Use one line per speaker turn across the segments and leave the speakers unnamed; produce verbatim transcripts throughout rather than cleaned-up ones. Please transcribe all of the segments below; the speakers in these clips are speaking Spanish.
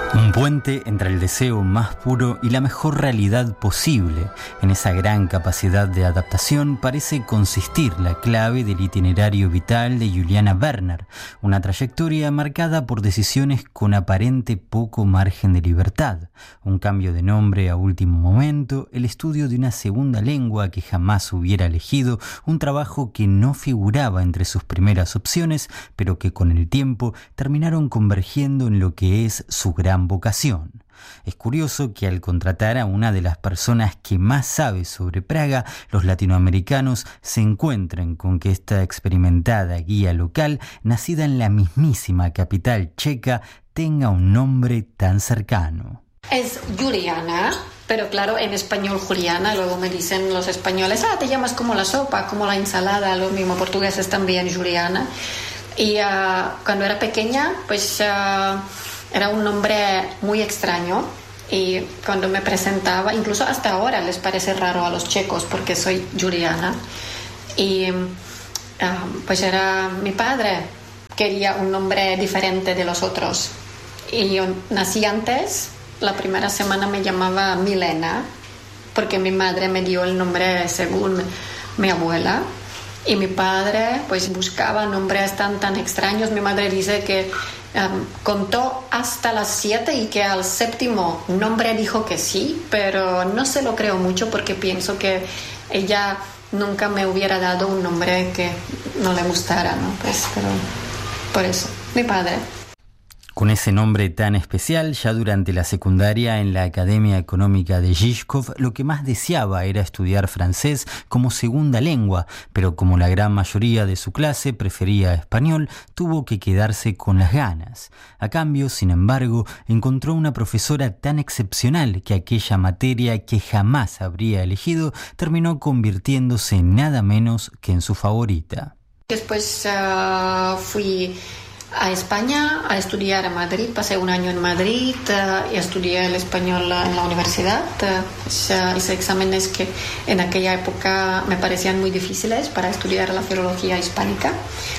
Un puente entre el deseo más puro y la mejor realidad posible. En esa gran capacidad de adaptación parece consistir la clave del itinerario vital de Juliana Werner, una trayectoria marcada por decisiones con aparente poco margen de libertad, un cambio de nombre a último momento, el estudio de una segunda lengua que jamás hubiera elegido, un trabajo que no figuraba entre sus primeras opciones, pero que con el tiempo terminaron convergiendo en lo que es su gran vocación. Es curioso que al contratar a una de las personas que más sabe sobre Praga, los latinoamericanos se encuentren con que esta experimentada guía local, nacida en la mismísima capital checa, tenga un nombre tan cercano.
Es Juliana, pero claro, en español Juliana, luego me dicen los españoles, ah, te llamas como la sopa, como la ensalada, lo mismo, portugueses también, Juliana. Y uh, cuando era pequeña, pues uh, era un nombre muy extraño, y cuando me presentaba, incluso hasta ahora les parece raro a los checos porque soy Juliana. Y uh, pues era mi padre, quería un nombre diferente de los otros. Y yo nací antes, la primera semana me llamaba Milena, porque mi madre me dio el nombre según mi, mi abuela. Y mi padre pues buscaba nombres tan, tan extraños. Mi madre dice que um, contó hasta las siete y que al séptimo nombre dijo que sí, pero no se lo creo mucho porque pienso que ella nunca me hubiera dado un nombre que no le gustara, ¿no? Pues, pero por eso, mi padre.
Con ese nombre tan especial, ya durante la secundaria en la Academia Económica de Žižkov, lo que más deseaba era estudiar francés como segunda lengua, pero como la gran mayoría de su clase prefería español, tuvo que quedarse con las ganas. A cambio, sin embargo, encontró una profesora tan excepcional que aquella materia que jamás habría elegido terminó convirtiéndose en nada menos que en su favorita.
Después uh, fui a España a estudiar a Madrid, pasé un año en Madrid uh, y estudié el español en la universidad. Uh, pues, uh, hice exámenes que en aquella época me parecían muy difíciles para estudiar la filología hispánica,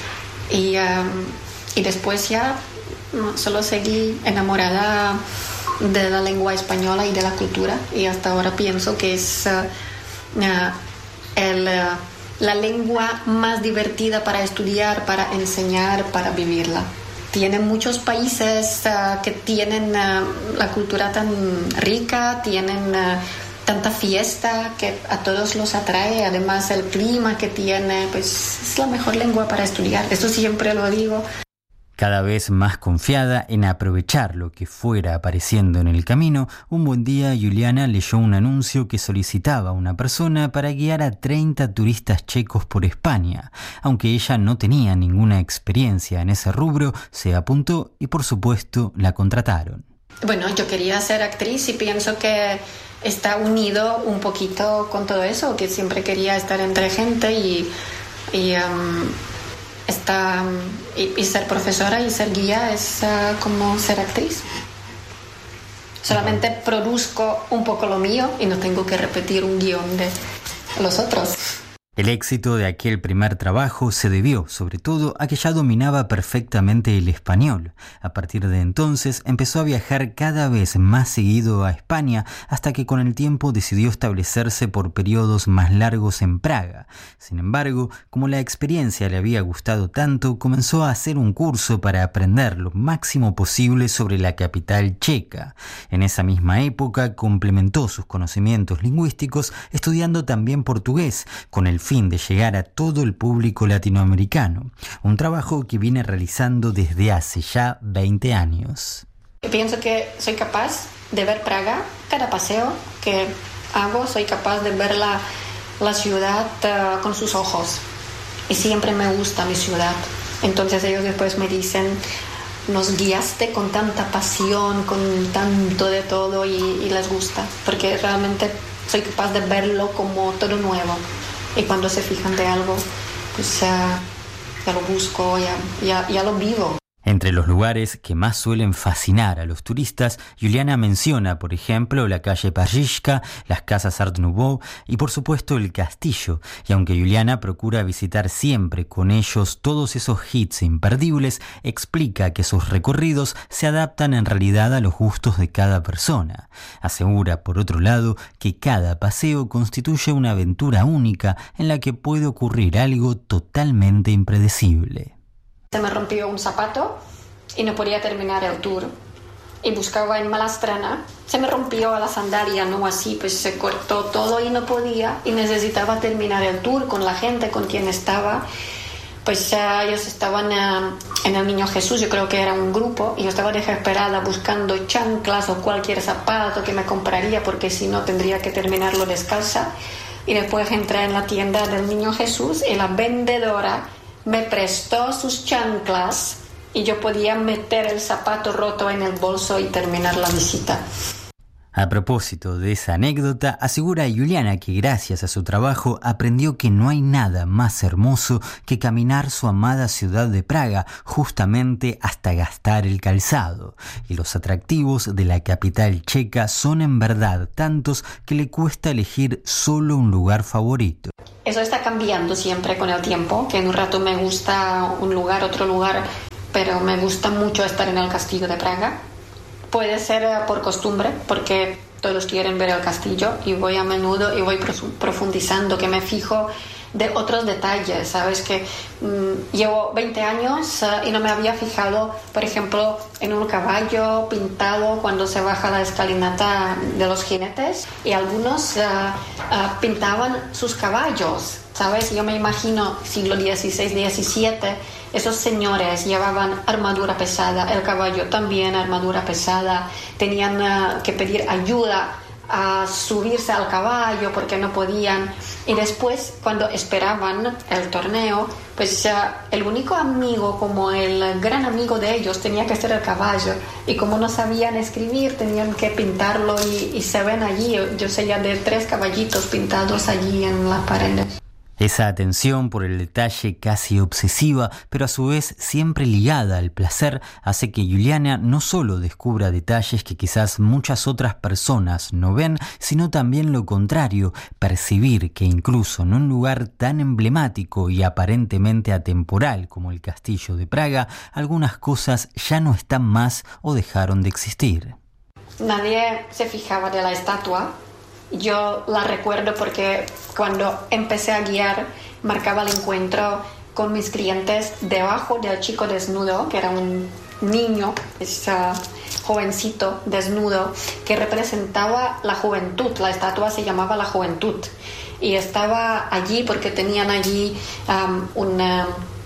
y, um, y después ya um, solo seguí enamorada de la lengua española y de la cultura, y hasta ahora pienso que es uh, uh, el... Uh, la lengua más divertida para estudiar, para enseñar, para vivirla. Tiene muchos países uh, que tienen uh, la cultura tan rica, tienen uh, tanta fiesta que a todos los atrae. Además, el clima que tiene, pues es la mejor lengua para estudiar. Eso siempre lo digo.
Cada vez más confiada en aprovechar lo que fuera apareciendo en el camino, un buen día Juliana leyó un anuncio que solicitaba a una persona para guiar a treinta turistas checos por España. Aunque ella no tenía ninguna experiencia en ese rubro, se apuntó y por supuesto la contrataron.
Bueno, yo quería ser actriz y pienso que está unido un poquito con todo eso, que siempre quería estar entre gente y... y um, Está, y, y ser profesora y ser guía es uh, como ser actriz. Solamente produzco un poco lo mío y no tengo que repetir un guión de los otros.
El éxito de aquel primer trabajo se debió, sobre todo, a que ya dominaba perfectamente el español. A partir de entonces empezó a viajar cada vez más seguido a España, hasta que con el tiempo decidió establecerse por periodos más largos en Praga. Sin embargo, como la experiencia le había gustado tanto, comenzó a hacer un curso para aprender lo máximo posible sobre la capital checa. En esa misma época complementó sus conocimientos lingüísticos estudiando también portugués, con el fin de llegar a todo el público latinoamericano, un trabajo que viene realizando desde hace ya veinte años.
Pienso que soy capaz de ver Praga, cada paseo que hago, soy capaz de ver la, la ciudad uh, con sus ojos, y siempre me gusta mi ciudad. Entonces ellos después me dicen, nos guiaste con tanta pasión, con tanto de todo, y, y les gusta, porque realmente soy capaz de verlo como todo nuevo. Y cuando se fijan de algo, pues uh, ya lo busco, ya, ya, ya lo vivo.
Entre los lugares que más suelen fascinar a los turistas, Juliana menciona, por ejemplo, la calle Parrishka, las casas Art Nouveau y, por supuesto, el castillo. Y aunque Juliana procura visitar siempre con ellos todos esos hits imperdibles, explica que sus recorridos se adaptan en realidad a los gustos de cada persona. Asegura, por otro lado, que cada paseo constituye una aventura única en la que puede ocurrir algo totalmente impredecible.
Se me rompió un zapato y no podía terminar el tour. Y buscaba en Malastana. Se me rompió la sandalia, no así, pues se cortó todo y no podía. Y necesitaba terminar el tour con la gente con quien estaba. Pues uh, ellos estaban uh, en el Niño Jesús, yo creo que era un grupo. Y yo estaba desesperada buscando chanclas o cualquier zapato que me compraría, porque si no tendría que terminarlo descalza. Y después entré en la tienda del Niño Jesús y la vendedora me prestó sus chanclas y yo podía meter el zapato roto en el bolso y terminar la visita.
A propósito de esa anécdota, asegura Juliana que gracias a su trabajo aprendió que no hay nada más hermoso que caminar su amada ciudad de Praga justamente hasta gastar el calzado. Y los atractivos de la capital checa son en verdad tantos que le cuesta elegir solo un lugar favorito.
Eso está cambiando siempre con el tiempo, que en un rato me gusta un lugar, otro lugar, pero me gusta mucho estar en el castillo de Praga. Puede ser por costumbre, porque todos quieren ver el castillo y voy a menudo y voy profundizando, que me fijo de otros detalles, ¿sabes? Que mmm, llevo veinte años uh, y no me había fijado, por ejemplo, en un caballo pintado cuando se baja la escalinata de los jinetes, y algunos uh, uh, pintaban sus caballos, ¿sabes? Yo me imagino siglo dieciséis, diecisiete, esos señores llevaban armadura pesada, el caballo también armadura pesada, tenían uh, que pedir ayuda a subirse al caballo porque no podían, y después cuando esperaban el torneo, pues uh, el único amigo, como el gran amigo de ellos, tenía que ser el caballo, y como no sabían escribir tenían que pintarlo, y, y se ven allí, yo sé ya de tres caballitos pintados allí en las paredes.
Esa atención por el detalle casi obsesiva, pero a su vez siempre ligada al placer, hace que Juliana no solo descubra detalles que quizás muchas otras personas no ven, sino también lo contrario, percibir que incluso en un lugar tan emblemático y aparentemente atemporal como el Castillo de Praga, algunas cosas ya no están más o dejaron de existir.
Nadie se fijaba de la estatua. Yo la recuerdo porque cuando empecé a guiar marcaba el encuentro con mis clientes debajo del chico desnudo, que era un niño, ese jovencito desnudo, que representaba la juventud. La estatua se llamaba La Juventud y estaba allí porque tenían allí um, una...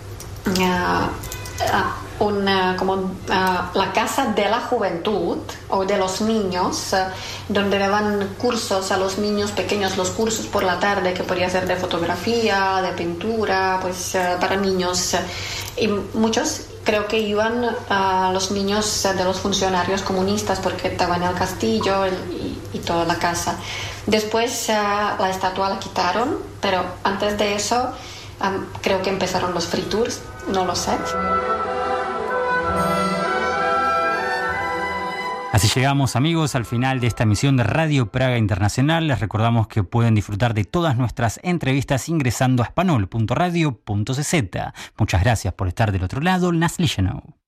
una uh, Una, como uh, la casa de la juventud o de los niños, uh, donde daban cursos a los niños pequeños, los cursos por la tarde, que podía ser de fotografía, de pintura, pues uh, para niños, uh, y muchos creo que iban a uh, los niños uh, de los funcionarios comunistas, porque estaban en el castillo y, y toda la casa. Después uh, la estatua la quitaron, pero antes de eso um, creo que empezaron los free tours, no lo sé.
Así llegamos, amigos, al final de esta emisión de Radio Praga Internacional. Les recordamos que pueden disfrutar de todas nuestras entrevistas ingresando a espanol punto radio punto c z. Muchas gracias por estar del otro lado. Nas Listenou.